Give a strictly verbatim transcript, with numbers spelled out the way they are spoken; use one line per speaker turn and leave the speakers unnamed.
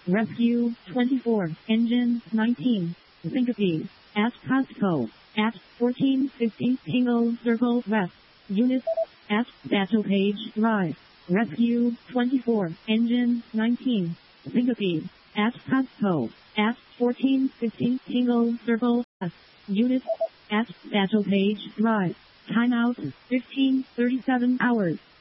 Rescue twenty-four, Engine nineteen, Syncope, at Costco, at fourteen fifty Tingle Circle West, Unit, at Bethpage Drive. Rescue twenty-four, Engine nineteen, Syncope, at Costco, at fourteen fifty Tingle Circle West, Unit, at Bethpage Drive. Timeout fifteen thirty-seven hours.